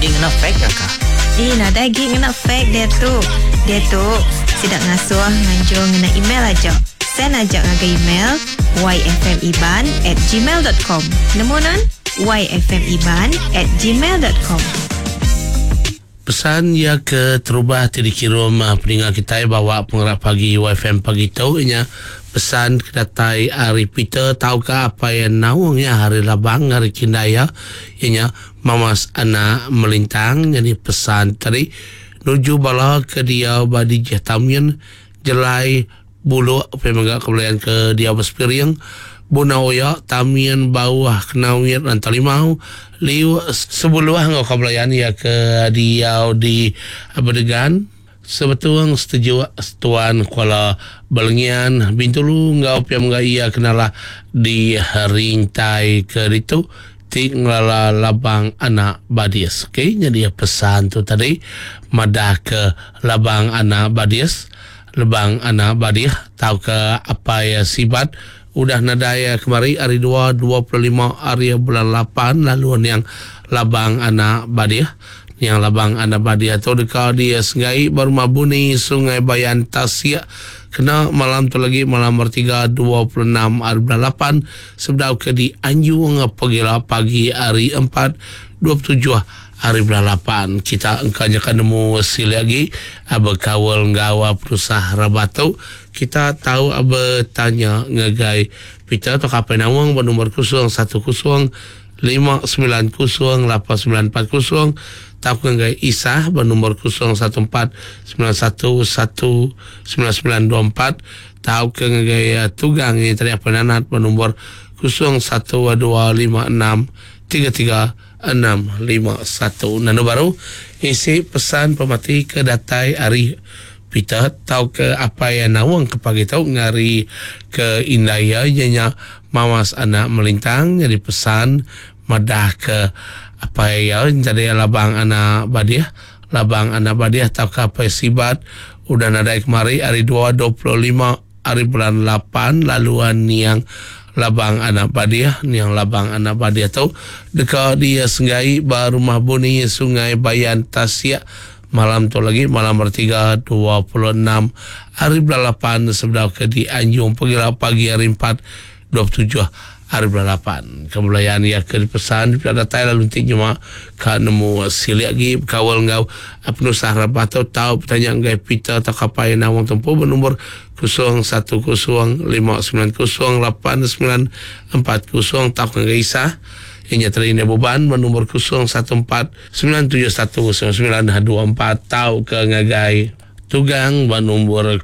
daging nak fake kakak. Nah daging nak fake dia tu sidak ngasuh nganjung ngena email aja. Send aja ngaga email yfmiban@gmail.com. Nemu non yfmiban@gmail.com. Pesan ya ke terubah tadi kirim peninggal kita bawa pengerak pagi YFM pagi tu nya pesan kedatai hari Peter tahukah apa yang naungnya hari labang hari kindaya ianya mamas anak melintang. Jadi pesan tadi nuju bala ke dia badi jatamian jelai bulu pemegak kebelayan ke dia berspiring Bunaoya tamian bawah kenawir dan talimau liu sebuluh ngau kabelayan ya ke dia di Abedegan sebetul setuju setuan kuala balengian bintulu ngau piam ngau ia kenalah di rintai ke itu tinggal labang anak badias. Okey, jadi pesan tu tadi madah ke labang anak badias labang anak badiah tahu ke apa ya sibat udah nadaya kemari hari 25 hari bulan 8 laluan yang labang anak badiah yang labang anak badiah tu dekat dia sengai Bermabuni Sungai Bayan Tasya kena malam tu lagi malam bertiga 26 hari bulan 8 sebelum ke di Anjung pagi hari 4 27 hari bulan 8 kita engkanya kan nemu hasil lagi aba kawal ngawa perusahaan rabatu kita tahu aba tanya ngagai pita atau kapan nawang bernomor 0105908940 tahu ngagai Isah bernomor 0149119924 tahu ngagai Tugang ini tadi apa nanat bernomor 0125633651 nano baru isi pesan pemati ke datai hari Peter tahu ke apa yang nawang ke pagi tahu ngari ke Indaya janya mawas anak melintang jadi pesan madah ke apa yang jadi labang anak badiah tahu ke apa sibat udah nadai kemari hari 25 hari bulan 8 laluan yang labang anak badiah yang labang anak badiah tu dekat dia sengai Rumah Buni Sungai Bayan Tasya malam tu lagi malam bertiga 26 hari bulan 8 sebelah ke di Anjung pagi hari 4 27 hari bulan 8 kebelayan ya ke pesan pada datai lalu nanti cuma kan nemu hasil lagi kawal ngau apnu sahabat tahu pertanyaan gai Peter tak apa yang nawang tempuh bernomor 0115908940 tahu ke Isah yang terina beban bernomor 0149719924 tahu ke ngagai Tugang bernomor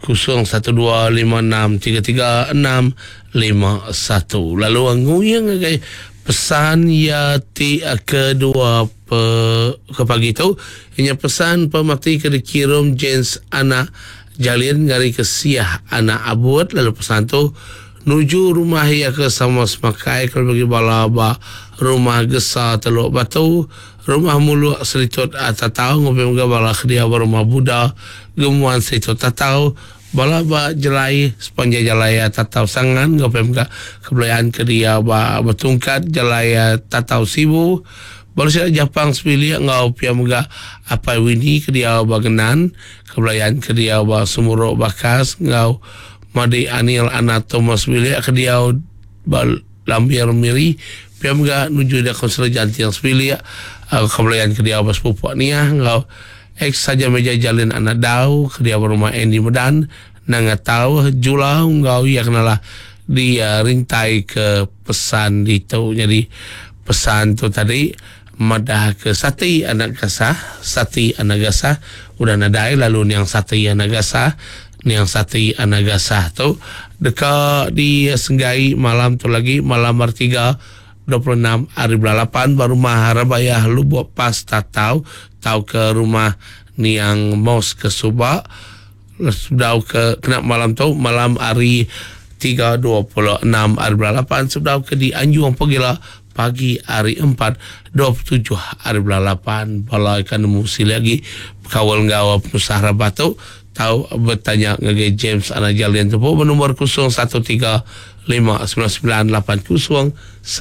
0125633651 lalu anguyang ngagai pesan ya ti kedua ke pagi tu hanya pesan pemati ke dikirim jenis anak jalin ngari ke siah anak abut lalu pesan tu nuju rumah ya ke sama semakai kalau bagi balaba rumah gesa teluk batu rumah mulu seritot tatau ngopi mga bala dia rumah Buddha gemuan seritot tatau balaba jelai sepanjang jalaya tatau sangan ngopi mga kebelayan ke dia bertungkat jalaya tatau sibu baru saya Japang sepilih ngopi mga apa wini ke dia bagenan kebelayan ke dia sumuruk bakas ngau Madi Anil Thomas William ke dia lambiar miri piam ga nuju dia konser janti yang sepilia kebelayan ke dia bas pupuk niah ngau ex saja meja jalin anak dau ke dia rumah Endi Medan nanga tahu julau ngau ya kenalah dia rintai ke pesan itu jadi pesan tu tadi madah ke Sati anak gasah udah nadai lalu yang Sati anak gasah yang Sati Anagasah tu dekat di Senggai malam tu lagi malam bertiga 26 hari bulan 8 baru Maharabaya lu buat pas tahu ke rumah ni yang Mos ke Subak sudah ke kena malam tu malam hari 3.26 hari bulan 8 sudah ke di Anjung pergilah pagi hari 4 27 hari bulan 8 balai kan musi lagi kawal ngawa penusah rabatu tahu bertanya ngagai James anak jalian tu bernomor 01359980